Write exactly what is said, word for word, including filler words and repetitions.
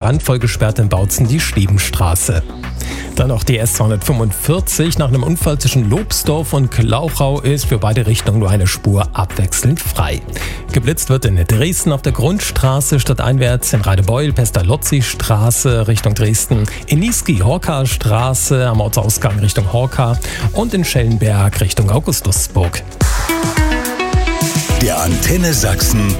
randvoll gesperrt in Bautzen die Stebenstraße. Dann noch die S zweihundertfünfundvierzig. Nach einem Unfall zwischen Lobsdorf und Klauchau ist für beide Richtungen nur eine Spur abwechselnd frei. Geblitzt wird in Dresden auf der Grundstraße stadteinwärts, in Radebeul, Pestalozzi-Straße Richtung Dresden, in Niesky-Horka-Straße am Ortsausgang Richtung Horka und in Schellenberg Richtung Augustusburg. Der Antenne Sachsen